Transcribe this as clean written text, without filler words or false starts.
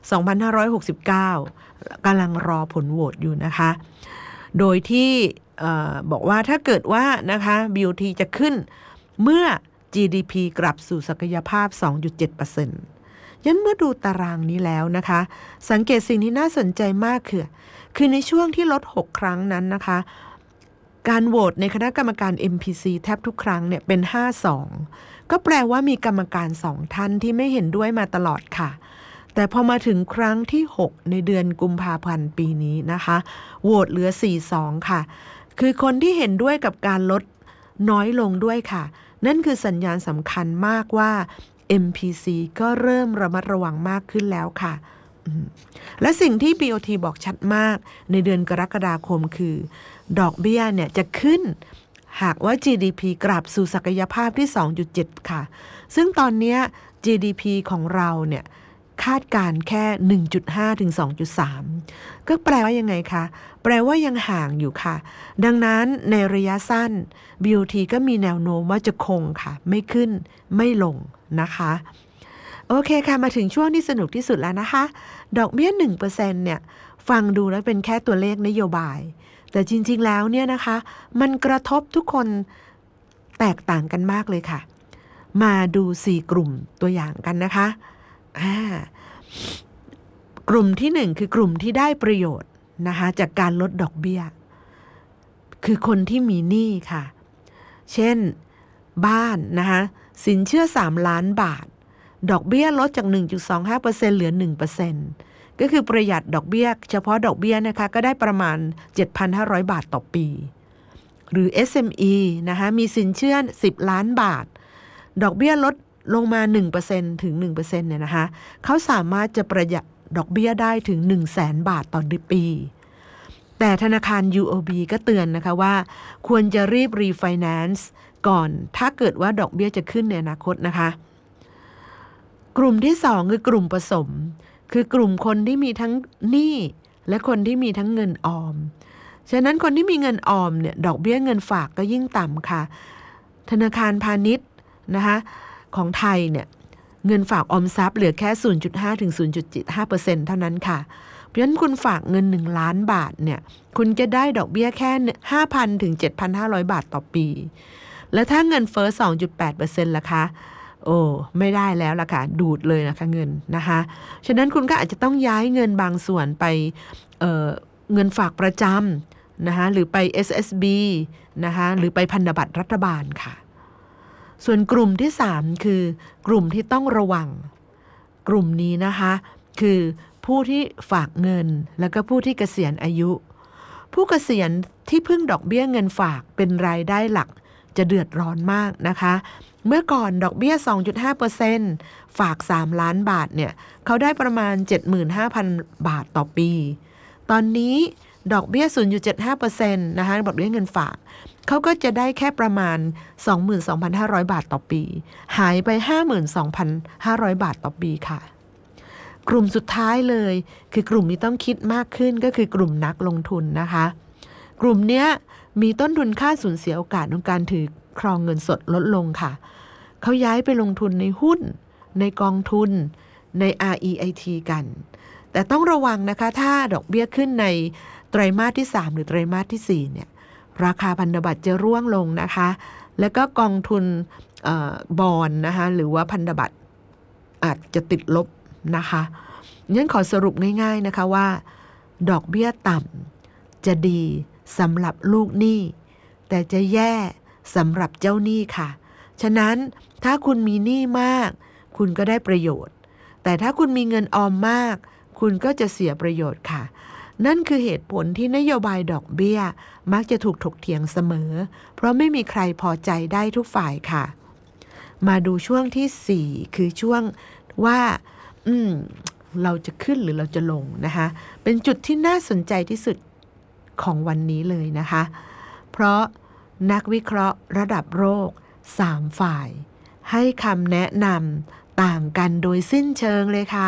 2569กำลังรอผลโหวตอยู่นะคะโดยที่บอกว่าถ้าเกิดว่านะคะ BOT จะขึ้นเมื่อ GDP กลับสู่ศักยภาพ 2.7% ยันเมื่อดูตารางนี้แล้วนะคะสังเกตสิ่งที่น่าสนใจมากคือในช่วงที่ลด6ครั้งนั้นนะคะการโหวตในคณะกรรมการ MPC แทบทุกครั้งเนี่ยเป็น 5-2 ก็แปลว่ามีกรรมการ2ท่านที่ไม่เห็นด้วยมาตลอดค่ะแต่พอมาถึงครั้งที่6ในเดือนกุมภาพันธ์ปีนี้นะคะโหวตเหลือ 4-2 ค่ะคือคนที่เห็นด้วยกับการลดน้อยลงด้วยค่ะนั่นคือสัญญาณสำคัญมากว่า MPC ก็เริ่มระมัดระวังมากขึ้นแล้วค่ะและสิ่งที่ BOT บอกชัดมากในเดือนกรกฎาคมคือดอกเบี้ยเนี่ยจะขึ้นหากว่า GDP กลับสู่ศักยภาพที่ 2.7 ค่ะซึ่งตอนนี้ GDP ของเราเนี่ยคาดการแค่ 1.5 ถึง 2.3 ก็แปลว่ายังไงคะแปลว่ายังห่างอยู่ค่ะดังนั้นในระยะสั้น BOT ก็มีแนวโน้มว่าจะคงค่ะไม่ขึ้นไม่ลงนะคะโอเคค่ะมาถึงช่วงที่สนุกที่สุดแล้วนะคะดอกเบี้ย 1% เนี่ยฟังดูแล้วเป็นแค่ตัวเลขนโยบายแต่จริงๆแล้วเนี่ยนะคะมันกระทบทุกคนแตกต่างกันมากเลยค่ะมาดู4กลุ่มตัวอย่างกันนะคะกลุ่มที่1คือกลุ่มที่ได้ประโยชน์นะคะจากการลดดอกเบี้ยคือคนที่มีหนี้ค่ะเช่นบ้านนะคะสินเชื่อ3ล้านบาทดอกเบี้ยลดจาก 1.25% เหลือ 1%ก็คือประหยัดดอกเบี้ยเฉพาะดอกเบี้ยนะคะก็ได้ประมาณ 7,500 บาทต่อปีหรือ SME นะคะมีสินเชื่อ10ล้านบาทดอกเบี้ยลดลงมา 1% ถึง 1% เนี่ยนะคะเขาสามารถจะประหยัดดอกเบี้ยได้ถึง 100,000 บาทต่อปีแต่ธนาคาร UOB ก็เตือนนะคะว่าควรจะรีบรีไฟแนนซ์ก่อนถ้าเกิดว่าดอกเบี้ยจะขึ้นในอนาคตนะคะกลุ่มที่2คือกลุ่มผสมคือกลุ่มคนที่มีทั้งหนี้และคนที่มีทั้งเงินออมฉะนั้นคนที่มีเงินออมเนี่ยดอกเบี้ยเงินฝากก็ยิ่งต่ำค่ะธนาคารพาณิชย์นะคะของไทยเนี่ยเงินฝากออมทรัพย์เหลือแค่ 0.5 ถึง 0.75% เท่านั้นค่ะเพราะฉะนั้นคุณฝากเงิน1ล้านบาทเนี่ยคุณจะได้ดอกเบี้ยแค่ 5,000 ถึง 7,500 บาทต่อปีแล้วถ้าเงินเฟ้อ 2.8% ล่ะคะโอ้ไม่ได้แล้วล่ะค่ะดูดเลยนะคะเงินนะคะฉะนั้นคุณก็อาจจะต้องย้ายเงินบางส่วนไปเงินฝากประจำนะคะหรือไป SSB นะคะหรือไปพันธบัตรรัฐบาลค่ะส่วนกลุ่มที่3คือกลุ่มที่ต้องระวังกลุ่มนี้นะคะคือผู้ที่ฝากเงินแล้วก็ผู้ที่เกษียณอายุผู้เกษียณที่พึ่งดอกเบี้ยเงินฝากเป็นรายได้หลักจะเดือดร้อนมากนะคะเมื่อก่อนดอกเบี้ย 2.5% ฝาก3ล้านบาทเนี่ยเขาได้ประมาณ 75,000 บาทต่อปีตอนนี้ดอกเบี้ย 0.75% นะคะดอกเบี้ยเงินฝากเขาก็จะได้แค่ประมาณ 22,500 บาทต่อปีหายไป 52,500 บาทต่อปีค่ะกลุ่มสุดท้ายเลยคือกลุ่มที่ต้องคิดมากขึ้นก็คือกลุ่มนักลงทุนนะคะกลุ่มเนี้ยมีต้นทุนค่าสูญเสียโอกาสของการถือครองเงินสดลดลงค่ะเขาย้ายไปลงทุนในหุ้นในกองทุนใน REIT กันแต่ต้องระวังนะคะถ้าดอกเบี้ยขึ้นในไตรมาสที่3หรือไตรมาสที่4เนี่ยราคาพันธบัตรจะร่วงลงนะคะแล้วก็กองทุนบอนด์นะคะหรือว่าพันธบัตรอาจจะติดลบนะคะงั้นขอสรุปง่ายๆนะคะว่าดอกเบี้ยต่ำจะดีสำหรับลูกหนี้แต่จะแย่สำหรับเจ้าหนี้ค่ะฉะนั้นถ้าคุณมีหนี้มากคุณก็ได้ประโยชน์แต่ถ้าคุณมีเงินออมมากคุณก็จะเสียประโยชน์ค่ะนั่นคือเหตุผลที่นโยบายดอกเบี้ยมักจะถูกถกเถียงเสมอเพราะไม่มีใครพอใจได้ทุกฝ่ายค่ะมาดูช่วงที่4คือช่วงว่าเราจะขึ้นหรือเราจะลงนะคะเป็นจุดที่น่าสนใจที่สุดของวันนี้เลยนะคะเพราะนักวิเคราะห์ระดับโลก3ฝ่ายให้คำแนะนำต่างกันโดยสิ้นเชิงเลยค่ะ